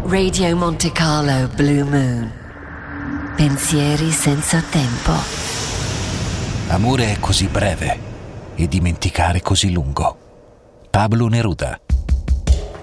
Radio Monte Carlo Blue Moon. Pensieri senza tempo. Amore è così breve e dimenticare così lungo. Pablo Neruda.